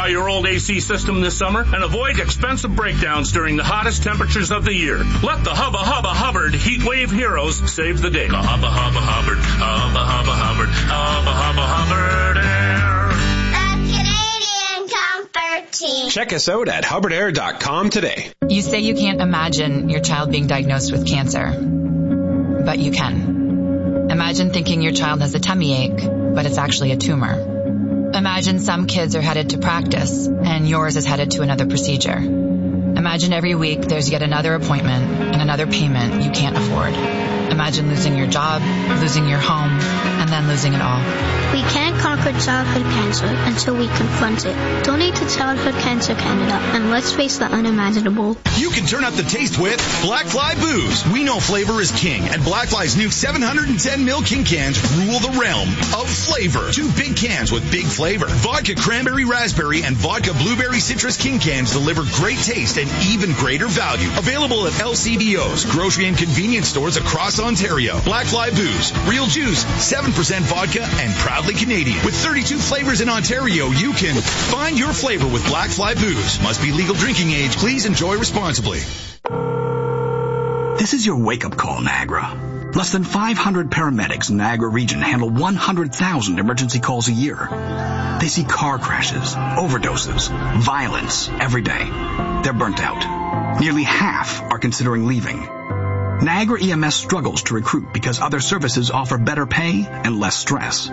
Modify your old AC system this summer and avoid expensive breakdowns during the hottest temperatures of the year. Let the Hubba Hubba Hubbard Heat Wave Heroes save the day. Hubba Hubba Hubbard, Hubba Hubba Hubbard, Hubba Hubba Hubbard Air. The Canadian Comfort Team. Check us out at hubbardair.com today. You say you can't imagine your child being diagnosed with cancer, but you can. Imagine thinking your child has a tummy ache, but it's actually a tumor. Imagine some kids are headed to practice and yours is headed to another procedure. Imagine every week there's yet another appointment and another payment you can't afford. Imagine losing your job, losing your home, and then losing it all. We can't conquer childhood cancer until we confront it. Donate to Childhood Cancer Canada and let's face the unimaginable. You can turn up the taste with Black Fly Booze. We know flavor is king, and Black Fly's new 710 ml King cans rule the realm of flavor. 2 big cans with big flavor. Vodka Cranberry Raspberry and Vodka Blueberry Citrus King cans deliver great taste and even greater value. Available at LCBOs, grocery and convenience stores across Ontario. Black Fly Booze. Real juice, 7% vodka, and proudly Canadian. With 32 flavors in Ontario, you can find your flavor with Black Fly Booze. Must be legal drinking age. Please enjoy responsibly. This is your wake-up call, Niagara. Less than 500 paramedics in the Niagara region handle 100,000 emergency calls a year. They see car crashes, overdoses, violence every day. They're burnt out. Nearly half are considering leaving. Niagara EMS struggles to recruit because other services offer better pay and less stress.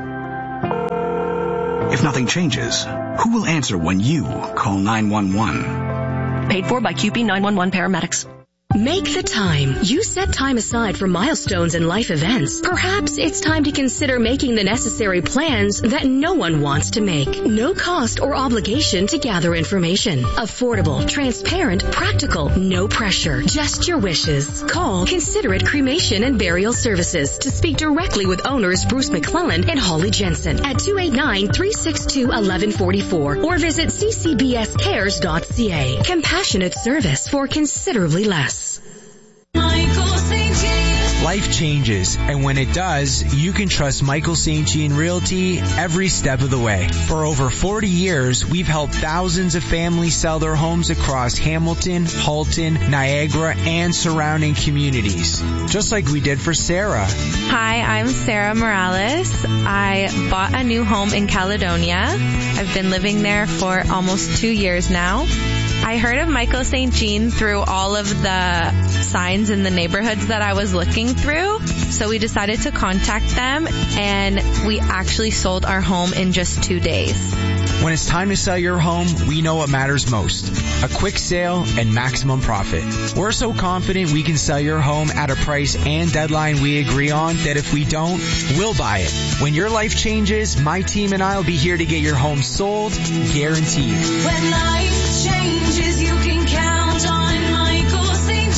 If nothing changes, who will answer when you call 911? Paid for by QP 911 paramedics. Make the time. You set time aside for milestones and life events. Perhaps it's time to consider making the necessary plans that no one wants to make. No cost or obligation to gather information. Affordable, transparent, practical, no pressure. Just your wishes. Call Considerate Cremation and Burial Services to speak directly with owners Bruce McClellan and Holly Jensen at 289-362-1144 or visit ccbscares.ca. Compassionate service for considerably less. Life changes, and when it does, you can trust Michael St. Jean Realty every step of the way. For over 40 years, we've helped thousands of families sell their homes across Hamilton, Halton, Niagara, and surrounding communities. Just like we did for Sarah. Hi, I'm Sarah Morales. I bought a new home in Caledonia. I've been living there for almost 2 years now. I heard of Michael St. Jean through all of the signs in the neighborhoods that I was looking through. So we decided to contact them, and we actually sold our home in just 2 days. When it's time to sell your home, we know what matters most. A quick sale and maximum profit. We're so confident we can sell your home at a price and deadline we agree on that if we don't, we'll buy it. When your life changes, my team and I will be here to get your home sold, guaranteed. When life changes, you can count on Michael St.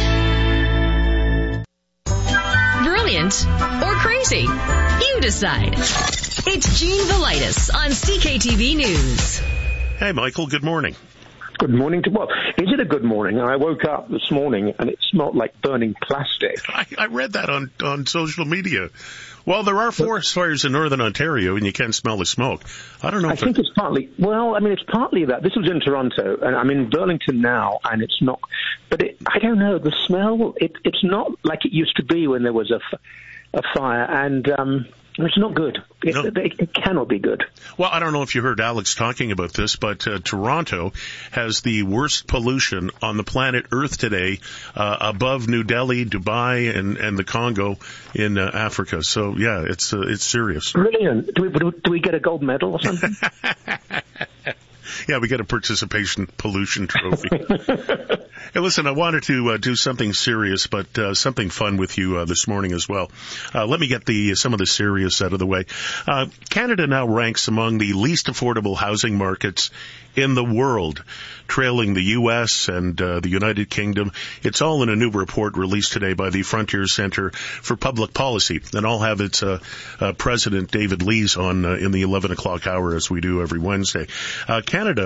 Jean. Brilliant or crazy? You decide. It's Gene Velitis on CKTV News. Hey, Michael, good morning. Good morning to what? Is it a good morning? I woke up this morning and it smelled like burning plastic. I read that on social media. Well, there are forest fires in northern Ontario and you can smell the smoke. I don't know if I think it's partly that. This was in Toronto and I'm in Burlington now and it's not, but I don't know, the smell, it's not like it used to be when there was a fire and, it's not good. It cannot be good. Well, I don't know if you heard Alex talking about this, but Toronto has the worst pollution on the planet Earth today, above New Delhi, Dubai, and the Congo in Africa. So, yeah, it's serious. Brilliant. Do we get a gold medal or something? Yeah, we get a participation pollution trophy. Hey, listen, I wanted to do something serious, but something fun with you this morning as well. Let me get some of the serious out of the way. Canada now ranks among the least affordable housing markets in the world, trailing the U.S. and the United Kingdom. It's all in a new report released today by the Frontier Centre for Public Policy, and I'll have its President David Lees on in the 11 o'clock hour, as we do every Wednesday. Canada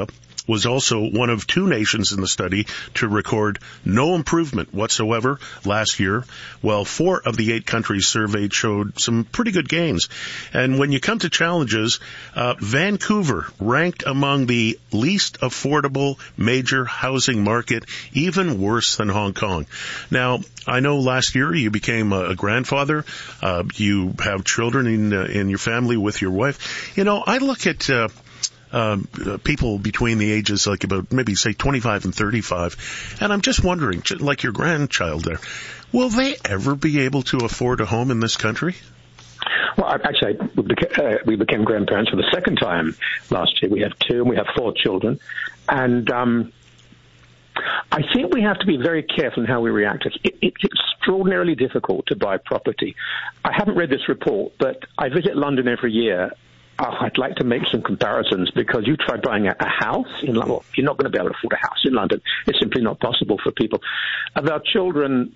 was also one of 2 nations in the study to record no improvement whatsoever last year, while 4 of the 8 countries surveyed showed some pretty good gains. And when you come to challenges, Vancouver ranked among the least affordable major housing market, even worse than Hong Kong. Now, I know last year you became a grandfather. You have children in your family with your wife. You know, I look at people between the ages like about maybe say 25 and 35, and I'm just wondering, like your grandchild there, will they ever be able to afford a home in this country? Well, actually, we became grandparents for the second time last year. We have 2 and we have 4 children, and I think we have to be very careful in how we react. It's extraordinarily difficult to buy property. I haven't read this report, but I visit London every year. I'd like to make some comparisons, because you try buying a house in London. Well, you're not going to be able to afford a house in London. It's simply not possible for people. Of our children,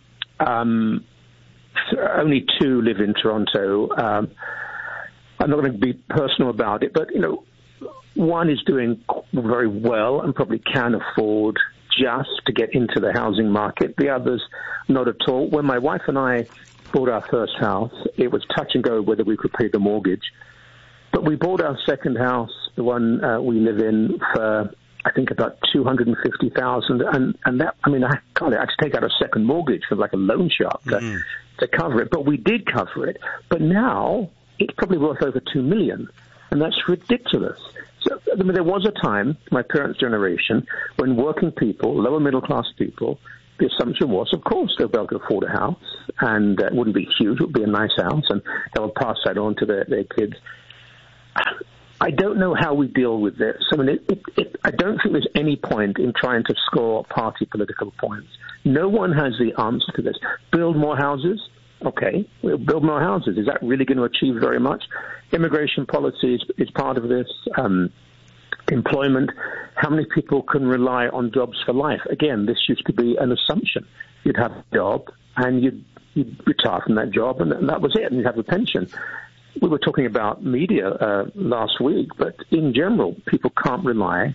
only 2 live in Toronto. I'm not going to be personal about it, but, you know, one is doing very well and probably can afford just to get into the housing market. The others, not at all. When my wife and I bought our first house, it was touch and go whether we could pay the mortgage. But we bought our second house, the one we live in, for I think about $250,000, and that, I mean, I had to take out a second mortgage for like a loan shark to cover it, but we did cover it. But now it's probably worth over $2 million, and that's ridiculous. So, I mean, there was a time, my parents' generation, when working people, lower middle class people, the assumption was, of course, they'll be able to afford a house, and it wouldn't be huge, it would be a nice house, and they would pass that on to their kids. I don't know how we deal with this. I mean, I don't think there's any point in trying to score party political points. No one has the answer to this. Build more houses? Okay, we'll build more houses. Is that really going to achieve very much? Immigration policy is part of this. Employment, how many people can rely on jobs for life? Again, this used to be an assumption. You'd have a job, and you'd retire from that job, and that was it, and you'd have a pension. We were talking about media last week, but in general, people can't rely